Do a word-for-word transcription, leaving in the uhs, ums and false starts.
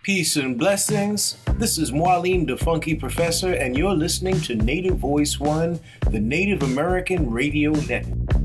Peace and blessings. This is Marlene the Funky Professor, and you're listening to Native Voice One, the Native American Radio Network.